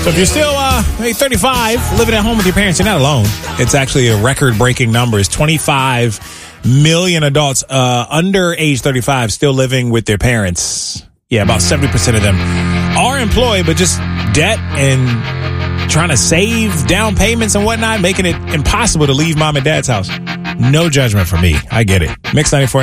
So if you're still 35, living at home with your parents, you're not alone. It's actually a record-breaking number. It's 25 million adults under age 35 still living with their parents. Yeah, about 70% of them are employed, but just debt and trying to save down payments and whatnot, making it impossible to leave mom and dad's house. No judgment for me. I get it. Mix 94.